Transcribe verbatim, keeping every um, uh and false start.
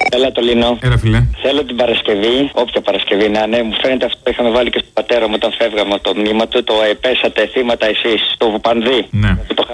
Έλα το Λίνο. Έλα, φιλέ. Θέλω την Παρασκευή, όποια Παρασκευή να είναι, μου φαίνεται αυτό που είχαμε βάλει και στον πατέρα μου όταν φεύγαμε από το μνήμα του. Το επέσατε θύματα εσείς, το Πανδί. Ναι. Το